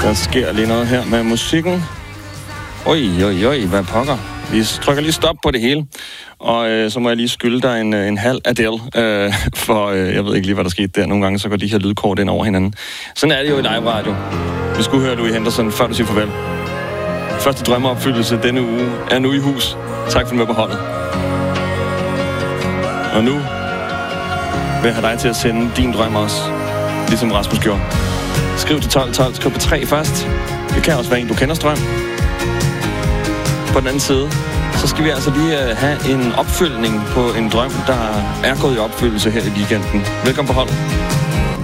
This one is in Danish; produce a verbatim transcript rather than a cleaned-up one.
Der sker lige noget her med musikken. Oj, oj, oj, hvad pokker. Vi trykker lige stop på det hele. Og øh, så må jeg lige skylde dig en, en halv Adele. Øh, for øh, jeg ved ikke lige, hvad der skete der. Nogle gange så går de her lydkort ind over hinanden. Sådan er det jo i live-radio. Vi skulle høre Louis Henderson, før du siger farvel. Første drømmeopfyldelse denne uge er nu i hus. Tak for du med på holdet. Og nu vil jeg have dig til at sende din drøm også. Ligesom Rasmus gjorde. Skriv til tolv tolv, skriv på tre først. Det kan også være en, du kender strøm. På den anden side, så skal vi altså lige have en opfølgning på en drøm, der er gået i opfyldelse her i weekenden. Velkommen på holdet.